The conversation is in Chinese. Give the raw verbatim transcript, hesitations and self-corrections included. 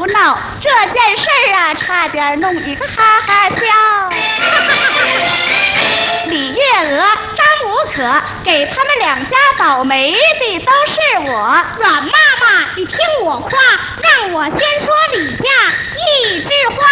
不闹，这件事儿啊，差点弄一个哈哈笑。李月娥、张无可给他们两家倒霉的都是我。 阮妈妈，你听我话，让我先说李家一枝花。